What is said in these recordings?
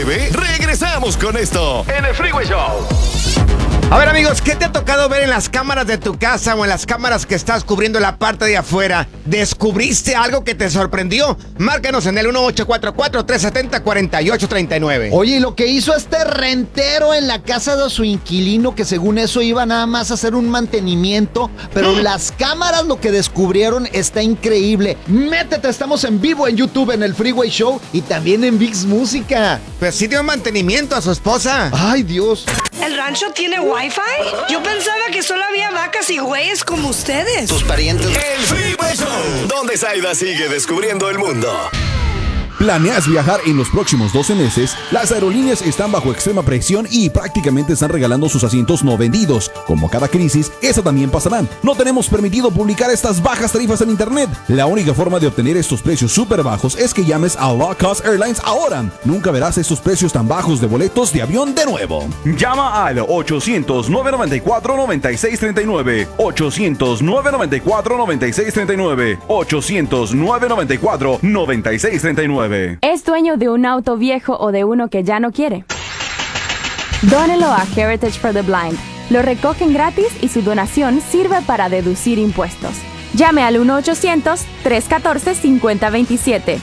breve, regresamos con esto en el Freeway Show. A ver, amigos, ¿qué te ha tocado ver en las cámaras de tu casa o en las cámaras que estás cubriendo la parte de afuera? ¿Descubriste algo que te sorprendió? Márcanos en el 1844-370-4839. Oye, y lo que hizo este rentero en la casa de su inquilino, que según eso iba nada más a hacer un mantenimiento, pero las cámaras lo que descubrieron está increíble. Métete, estamos en vivo en YouTube en el Freeway Show y también en VIX Música. Pues sí dio mantenimiento a su esposa. Ay, Dios. ¿El rancho tiene Wi-Fi? Yo pensaba que solo había vacas y güeyes como ustedes. Tus parientes. El Freeway Show, donde Zaida sigue descubriendo el mundo. ¿Planeas viajar en los próximos 12 meses? Las aerolíneas están bajo extrema presión y prácticamente están regalando sus asientos no vendidos. Como cada crisis, esa también pasará. No tenemos permitido publicar estas bajas tarifas en internet. La única forma de obtener estos precios súper bajos es que llames a Low Cost Airlines ahora. Nunca verás estos precios tan bajos de boletos de avión de nuevo. Llama al 800-994-9639. 800-994-9639. 800-994-9639. ¿Es dueño de un auto viejo o de uno que ya no quiere? Dónelo a Heritage for the Blind. Lo recogen gratis y su donación sirve para deducir impuestos. Llame al 1-800-314-5027.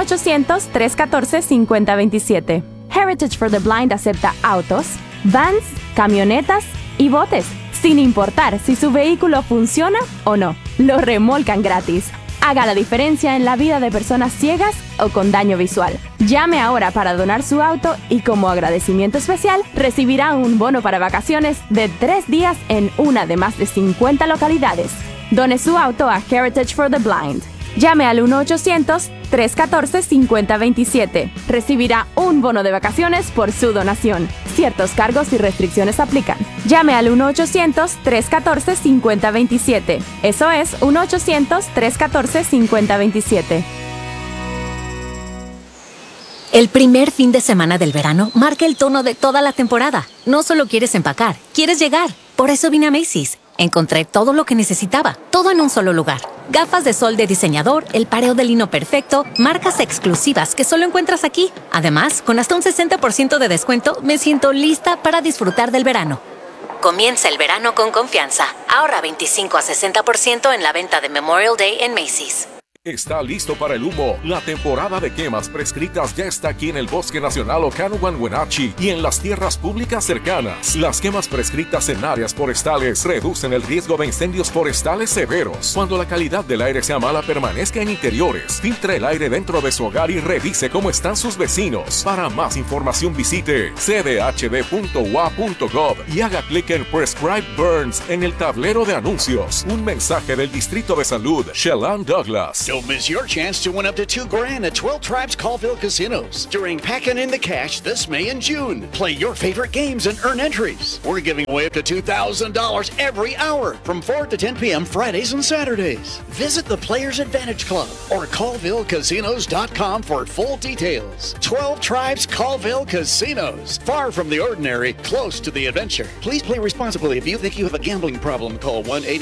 1-800-314-5027. Heritage for the Blind acepta autos, vans, camionetas y botes, sin importar si su vehículo funciona o no. Lo remolcan gratis. Haga la diferencia en la vida de personas ciegas o con daño visual. Llame ahora para donar su auto y como agradecimiento especial recibirá un bono para vacaciones de 3 días en una de más de 50 localidades. Done su auto a Heritage for the Blind. Llame al 1-800-314-5027. Recibirá un bono de vacaciones por su donación. Ciertos cargos y restricciones aplican. Llame al 1-800-314-5027. Eso es 1-800-314-5027. El primer fin de semana del verano marca el tono de toda la temporada. No solo quieres empacar, quieres llegar. Por eso vine a Macy's. Encontré todo lo que necesitaba, todo en un solo lugar. Gafas de sol de diseñador, el pareo de lino perfecto, marcas exclusivas que solo encuentras aquí. Además, con hasta un 60% de descuento, me siento lista para disfrutar del verano. Comienza el verano con confianza. Ahorra 25 a 60% en la venta de Memorial Day en Macy's. Está listo para el humo. La temporada de quemas prescritas ya está aquí en el Bosque Nacional Okanogan Wenatchee y en las tierras públicas cercanas. Las quemas prescritas en áreas forestales reducen el riesgo de incendios forestales severos. Cuando la calidad del aire sea mala, permanezca en interiores. Filtre el aire dentro de su hogar y revise cómo están sus vecinos. Para más información visite cdhd.wa.gov y haga clic en Prescribe Burns en el tablero de anuncios. Un mensaje del Distrito de Salud, Shellan Douglas. Don't miss your chance to win up to $2,000 at 12 Tribes Colville Casinos during Packin' in the Cash this May and June. Play your favorite games and earn entries. We're giving away up to $2,000 every hour from 4 to 10 p.m. Fridays and Saturdays. Visit the Players Advantage Club or ColvilleCasinos.com for full details. 12 Tribes Colville Casinos. Far from the ordinary, close to the adventure. Please play responsibly. If you think you have a gambling problem, call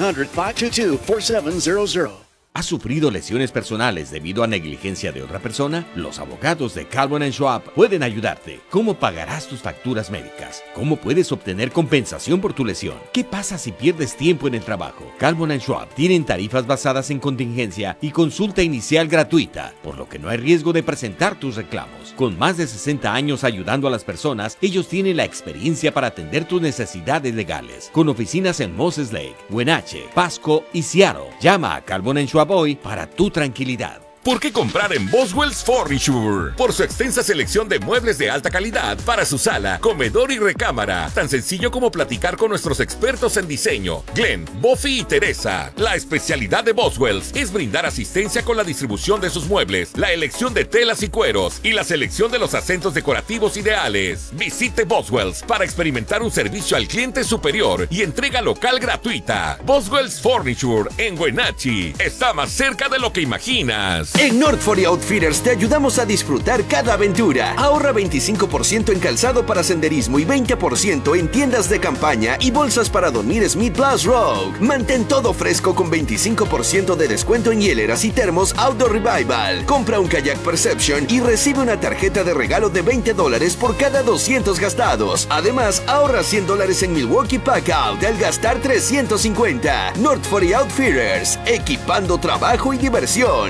1-800-522-4700. ¿Has sufrido lesiones personales debido a negligencia de otra persona? Los abogados de Calvin & Schwab pueden ayudarte. ¿Cómo pagarás tus facturas médicas? ¿Cómo puedes obtener compensación por tu lesión? ¿Qué pasa si pierdes tiempo en el trabajo? Calvin & Schwab tienen tarifas basadas en contingencia y consulta inicial gratuita, por lo que no hay riesgo de presentar tus reclamos. Con más de 60 años ayudando a las personas, ellos tienen la experiencia para atender tus necesidades legales. Con oficinas en Moses Lake, Wenatchee, Pasco y Seattle. Llama a Calvin & Schwab hoy para tu tranquilidad. ¿Por qué comprar en Boswell's Furniture? Por su extensa selección de muebles de alta calidad para su sala, comedor y recámara. Tan sencillo como platicar con nuestros expertos en diseño, Glenn, Buffy y Teresa. La especialidad de Boswell's es brindar asistencia con la distribución de sus muebles, la elección de telas y cueros y la selección de los acentos decorativos ideales. Visite Boswell's para experimentar un servicio al cliente superior y entrega local gratuita. Boswell's Furniture en Wenatchee está más cerca de lo que imaginas. En North 40 Outfitters te ayudamos a disfrutar cada aventura. Ahorra 25% en calzado para senderismo y 20% en tiendas de campaña y bolsas para dormir Smith Plus Rogue. Mantén todo fresco con 25% de descuento en hieleras y termos Outdoor Revival. Compra un Kayak Perception y recibe una tarjeta de regalo de $20 por cada 200 gastados. Además, ahorra $100 en Milwaukee Packout al gastar 350. North 40 Outfitters, equipando trabajo y diversión.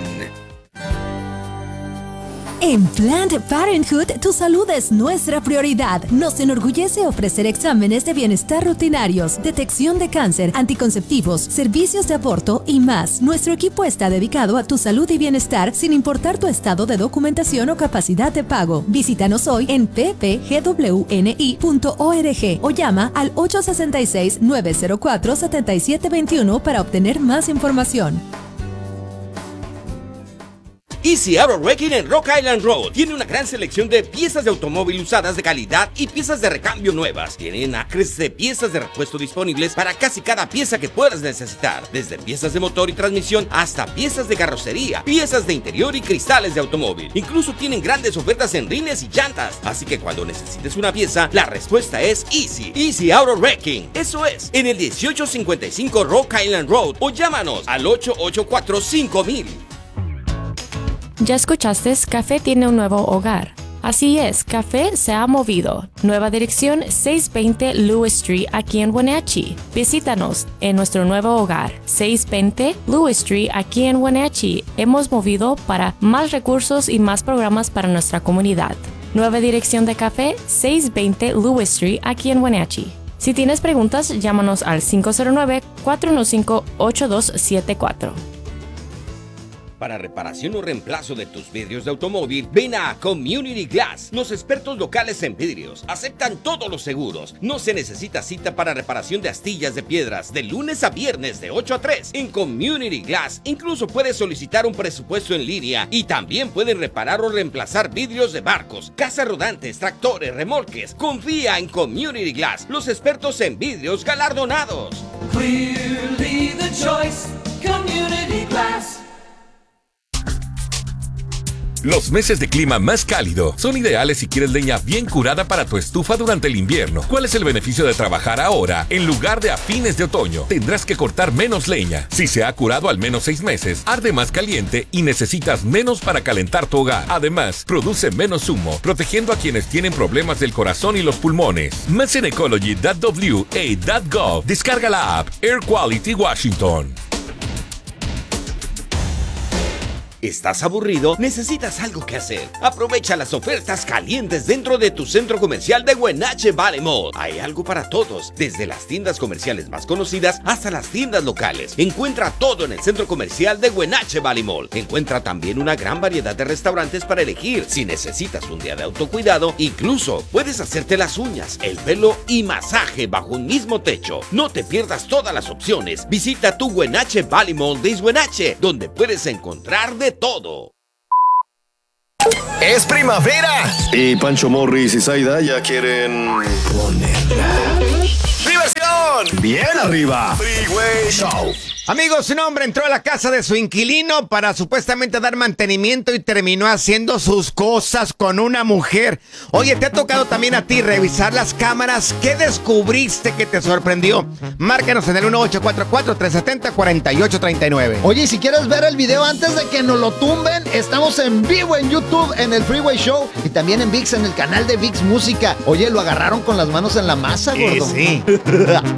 En Planned Parenthood, tu salud es nuestra prioridad. Nos enorgullece ofrecer exámenes de bienestar rutinarios, detección de cáncer, anticonceptivos, servicios de aborto y más. Nuestro equipo está dedicado a tu salud y bienestar sin importar tu estado de documentación o capacidad de pago. Visítanos hoy en ppgwni.org o llama al 866-904-7721 para obtener más información. Easy Auto Wrecking en Rock Island Road tiene una gran selección de piezas de automóvil usadas de calidad y piezas de recambio nuevas. Tienen acres de piezas de repuesto disponibles para casi cada pieza que puedas necesitar, desde piezas de motor y transmisión hasta piezas de carrocería, piezas de interior y cristales de automóvil. Incluso tienen grandes ofertas en rines y llantas, así que cuando necesites una pieza, la respuesta es Easy Auto Wrecking. Eso es, en el 1855 Rock Island Road o llámanos al 884-5000. ¿Ya escuchaste? Café tiene un nuevo hogar. Así es, Café se ha movido. Nueva dirección 620 Lewis Street aquí en Wenatchee. Visítanos en nuestro nuevo hogar, 620 Lewis Street aquí en Wenatchee. Hemos movido para más recursos y más programas para nuestra comunidad. Nueva dirección de Café, 620 Lewis Street aquí en Wenatchee. Si tienes preguntas, llámanos al 509-415-8274. Para reparación o reemplazo de tus vidrios de automóvil, ven a Community Glass. Los expertos locales en vidrios aceptan todos los seguros. No se necesita cita para reparación de astillas de piedras de lunes a viernes de 8 a 3. En Community Glass incluso puedes solicitar un presupuesto en línea y también pueden reparar o reemplazar vidrios de barcos, casas rodantes, tractores, remolques. Confía en Community Glass, los expertos en vidrios galardonados. Clearly the choice, Community Glass. Los meses de clima más cálido son ideales si quieres leña bien curada para tu estufa durante el invierno. ¿Cuál es el beneficio de trabajar ahora en lugar de a fines de otoño? Tendrás que cortar menos leña. Si se ha curado al menos 6 meses, arde más caliente y necesitas menos para calentar tu hogar. Además, produce menos humo, protegiendo a quienes tienen problemas del corazón y los pulmones. Más en ecology.wa.gov. Descarga la app Air Quality Washington. ¿Estás aburrido? ¿Necesitas algo que hacer? Aprovecha las ofertas calientes dentro de tu centro comercial de Wenatchee Valley Mall. Hay algo para todos, desde las tiendas comerciales más conocidas hasta las tiendas locales. Encuentra todo en el centro comercial de Wenatchee Valley Mall. Encuentra también una gran variedad de restaurantes para elegir. Si necesitas un día de autocuidado, incluso puedes hacerte las uñas, el pelo y masaje bajo un mismo techo. No te pierdas todas las opciones. Visita tu Wenatchee Valley Mall de East Wenatchee, donde puedes encontrar de todo. Es primavera y Pancho Morris y Zaida ya quieren ponerla. ¡Diversión! ¡Bien arriba! Freeway Show. Amigos, un hombre entró a la casa de su inquilino para supuestamente dar mantenimiento y terminó haciendo sus cosas con una mujer. Oye, ¿te ha tocado también a ti revisar las cámaras? ¿Qué descubriste que te sorprendió? Márcanos en el 1844-370-4839. Oye, y si quieres ver el video antes de que nos lo tumben, estamos en vivo en YouTube en el Freeway Show y también en ViX, en el canal de ViX Música. Oye, lo agarraron con las manos en la masa, gordo. Sí.